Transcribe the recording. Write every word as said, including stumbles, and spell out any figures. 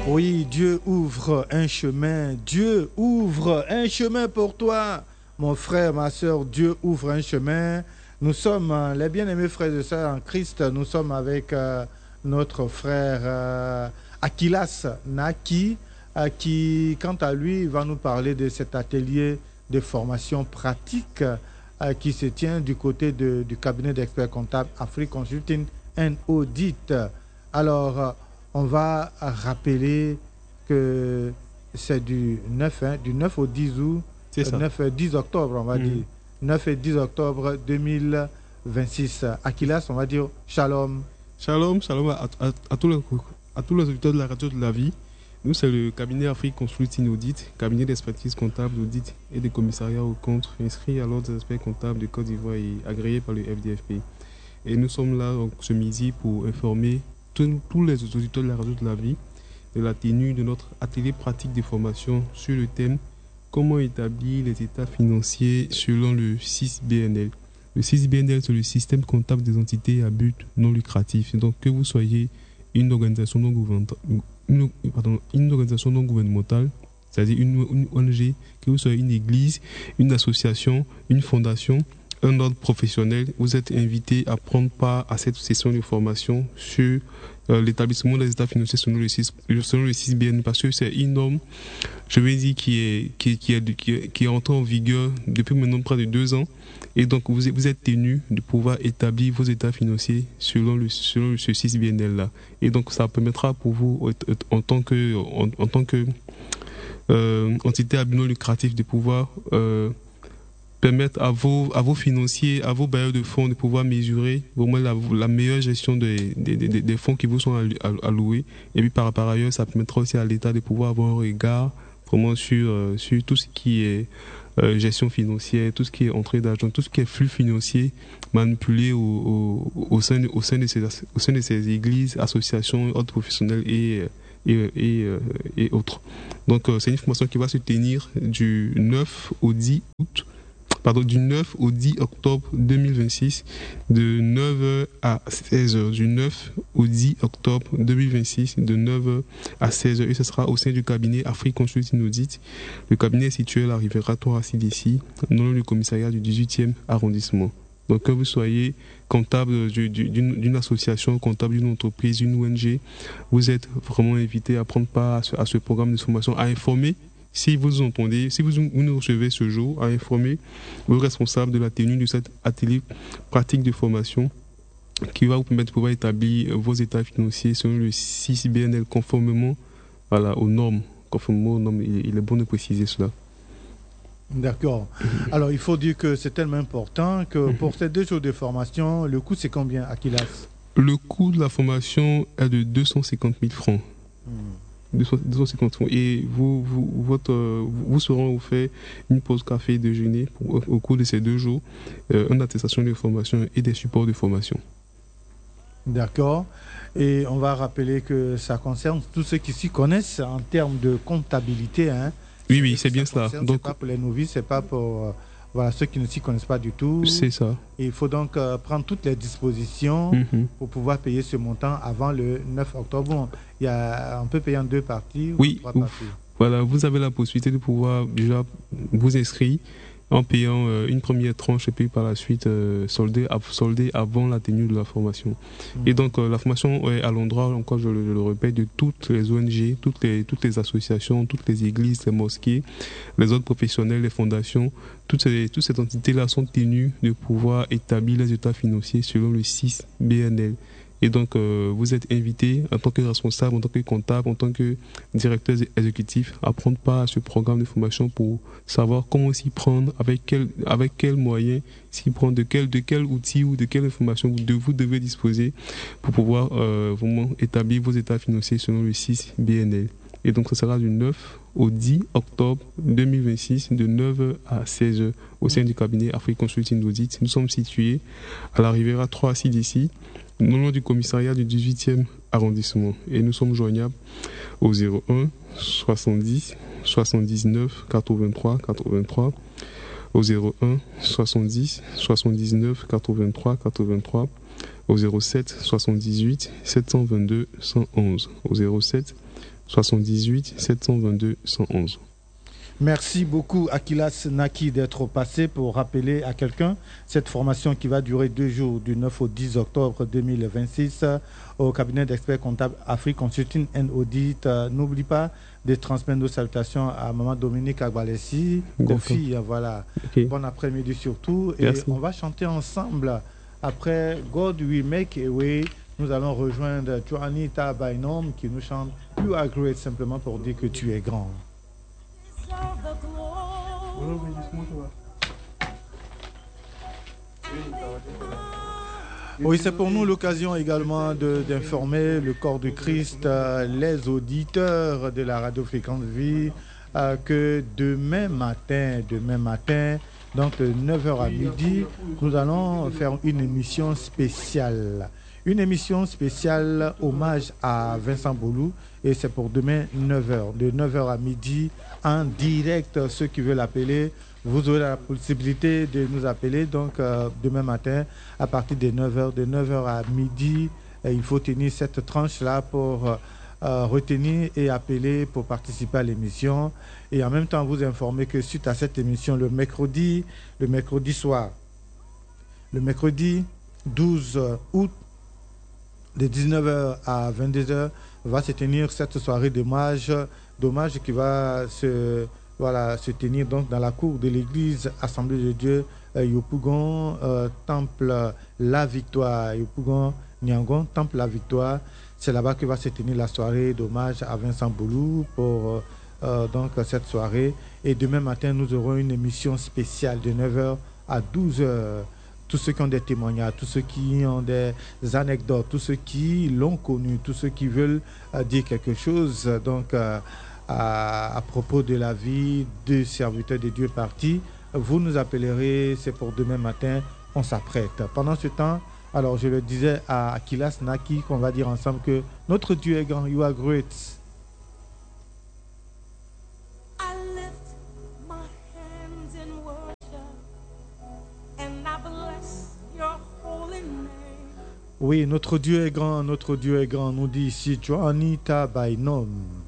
Oui, Dieu ouvre un chemin. Dieu ouvre un chemin pour toi. Mon frère, ma soeur, Dieu ouvre un chemin. Nous sommes euh, les bien-aimés frères et sœurs en Christ. Nous sommes avec euh, notre frère euh, Akilas Naki, euh, qui, quant à lui, va nous parler de cet atelier de formation pratique euh, qui se tient du côté de, du cabinet d'experts comptables Afrique Consulting and Audit. Alors, euh, on va rappeler que c'est du neuf, hein, du neuf au dix août, C'est ça. neuf et dix octobre, on va Mhm. dire. neuf et dix octobre deux mille vingt-six. Akilas, on va dire shalom. Shalom, shalom à, à, à tous les, à tous les auditeurs de la radio de la vie. Nous, c'est le cabinet Afrique Consulting Audit, cabinet d'expertise comptable, d'audit et de commissariat aux comptes, inscrit à l'ordre des experts comptables de Côte d'Ivoire et agréé par le F D F P. Et nous sommes là donc, ce midi pour informer tous, tous les auditeurs de la radio de la vie de la tenue de notre atelier pratique de formation sur le thème comment établir les états financiers selon le six B N L. Le six B N L, c'est le système comptable des entités à but non lucratif. Donc, que vous soyez une organisation non gouvernementale, une, pardon, une organisation non gouvernementale, c'est-à-dire une, une O N G, que vous soyez une église, une association, une fondation, un ordre professionnel, vous êtes invité à prendre part à cette session de formation sur euh, l'établissement des états financiers selon le six, selon le six B N L, parce que c'est une norme, je vais dire, qui est, qui, qui, est, qui, est, qui est entrée en vigueur depuis maintenant près de deux ans. Et donc, vous êtes, vous êtes tenu de pouvoir établir vos états financiers selon, le, selon ce six B N L-là. Et donc, ça permettra pour vous, en tant que, en, en tant que euh, entité à but non lucratif, de pouvoir euh, permettre à vos, à vos financiers, à vos bailleurs de fonds de pouvoir mesurer vraiment la, la meilleure gestion des, des, des, des fonds qui vous sont alloués. Et puis, par, par ailleurs, ça permettra aussi à l'État de pouvoir avoir un regard vraiment sur, euh, sur tout ce qui est Euh, gestion financière, tout ce qui est entrée d'argent, tout ce qui est flux financier manipulé au, au, au, sein, au, sein, de ces, au sein de ces églises, associations, ordres professionnels et, et, et, et autres. Donc, euh, c'est une formation qui va se tenir du neuf au dix août, pardon, du neuf au dix octobre deux mille vingt-six, de neuf heures à seize heures, du neuf au dix octobre deux mille vingt-six, de neuf heures à seize heures, et ce sera au sein du cabinet Afrique Consulting Audit. Le cabinet est situé à la Riviera trois à C D C, dans le commissariat du dix-huitième arrondissement. Donc, que vous soyez comptable d'une, d'une association, comptable d'une entreprise, d'une O N G, vous êtes vraiment invité à prendre part à ce, à ce programme de formation, à informer. Si vous entendez, si vous, vous nous recevez ce jour, à informer vos responsables de la tenue de cet atelier pratique de formation qui va vous permettre de pouvoir établir vos états financiers selon le six B N L conformément, voilà, aux normes. Conformément aux normes, il, il est bon de préciser cela. D'accord. Alors, il faut dire que c'est tellement important que pour ces deux jours de formation, le coût, c'est combien, Akilas? Le coût de la formation est de deux cent cinquante mille francs. Hmm. deux cent cinquante francs. Et vous, vous, votre, vous seront offert une pause café déjeuner pour, au cours de ces deux jours, euh, une attestation de formation et des supports de formation. D'accord. Et on va rappeler que ça concerne tous ceux qui s'y connaissent en termes de comptabilité. Hein. Oui, oui, c'est bien cela. Donc, c'est pas pour les novices, c'est pas pour euh, voilà, ceux qui ne s'y connaissent pas du tout. C'est ça. Et il faut donc euh, prendre toutes les dispositions mm-hmm. pour pouvoir payer ce montant avant le neuf octobre. Bon, il y a, on peut payer en deux parties ou oui, trois parties. Voilà, vous avez la possibilité de pouvoir déjà vous inscrire en payant euh, une première tranche et puis par la suite euh, solder, solder avant la tenue de la formation. Mmh. Et donc euh, la formation est à l'endroit, encore je le, je le répète, de toutes les O N G, toutes les, toutes les associations, toutes les églises, les mosquées, les autres professionnels, les fondations. Toutes ces, toutes ces entités-là sont tenues de pouvoir établir les états financiers selon le six B N L. Et donc, euh, vous êtes invité en tant que responsable, en tant que comptable, en tant que directeur exécutif à prendre part à ce programme de formation pour savoir comment s'y prendre, avec quel, avec quels moyens s'y prendre, de quel, de quel outil ou de quelle information vous devez, vous devez disposer pour pouvoir euh, vraiment établir vos états financiers selon le six B N L. Et donc, ce sera du neuf au dix octobre deux mille vingt-six, de neuf heures à seize heures, au sein du cabinet Afrique Consulting Audit. Nous sommes situés à la Riviera trois à C D C, au nom du commissariat du dix-huitième arrondissement. Et nous sommes joignables au zéro un soixante-dix soixante-dix-neuf quatre-vingt-trois quatre-vingt-trois, au zéro un soixante-dix soixante-dix-neuf quatre-vingt-trois quatre-vingt-trois, au zéro sept soixante-dix-huit sept cent vingt-deux cent onze, au zéro sept soixante-dix-huit sept cent vingt-deux cent onze. Merci beaucoup Akilas Naki d'être passé pour rappeler à quelqu'un cette formation qui va durer deux jours du neuf au dix octobre deux mille vingt-six au cabinet d'experts comptables Afrique Consulting and Audit. Euh, N'oublie pas de transmettre nos salutations à Maman Dominique Agbalessi, Kofi, voilà. Okay. Bon après-midi surtout. Et Merci. On va chanter ensemble. Après God We Make a Way, nous allons rejoindre Juanita Bynum qui nous chante You Are Great simplement pour dire que tu es grand. Oui, c'est pour nous l'occasion également d'informer le corps du Christ, euh, les auditeurs de la radio Fréquence Vie, euh, que demain matin, demain matin, donc de neuf heures à midi, nous allons faire une émission spéciale. Une émission spéciale hommage à Vincent Boulou et c'est pour demain neuf heures. De neuf heures à midi en direct, ceux qui veulent appeler, vous aurez la possibilité de nous appeler donc euh, demain matin à partir de neuf heures. De neuf heures à midi, euh, il faut tenir cette tranche-là pour euh, retenir et appeler pour participer à l'émission. Et en même temps, vous informer que suite à cette émission, le mercredi, le mercredi soir, le mercredi douze août, de dix-neuf heures à vingt-deux heures, va se tenir cette soirée d'hommage, d'hommage qui va se, voilà, se tenir donc dans la cour de l'église Assemblée de Dieu, euh, Yopougon, euh, Temple La Victoire, Yopougon, Nyangon, Temple La Victoire. C'est là-bas que va se tenir la soirée d'hommage à Vincent Boulou pour euh, donc cette soirée. Et demain matin, nous aurons une émission spéciale de neuf heures à douze heures. Tous ceux qui ont des témoignages, tous ceux qui ont des anecdotes, tous ceux qui l'ont connu, tous ceux qui veulent euh, dire quelque chose donc, euh, à, à propos de la vie de serviteurs de Dieu partis, vous nous appellerez, c'est pour demain matin, on s'apprête. Pendant ce temps, alors je le disais à Akilas Naki qu'on va dire ensemble que notre Dieu est grand, you are great. Oui, notre Dieu est grand, notre Dieu est grand, nous dit ici Juanita Bynum.